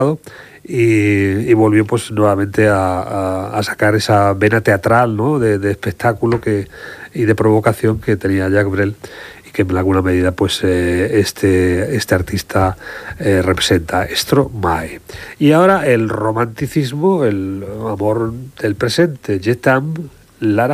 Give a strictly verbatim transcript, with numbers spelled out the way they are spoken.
Y, y volvió pues nuevamente a, a, a sacar esa vena teatral, ¿no? de, de espectáculo que, y de provocación que tenía Jacques Brel y que en alguna medida pues eh, este, este artista eh, representa, Stromae. Y ahora el romanticismo, el amor del presente, Je t'aime, Lara